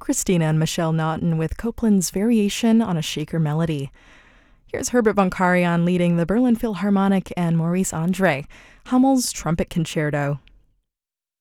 Christina and Michelle Naughton with Copland's Variation on a Shaker Melody. Here's Herbert von Karajan leading the Berlin Philharmonic and Maurice Andre, Hummel's Trumpet Concerto.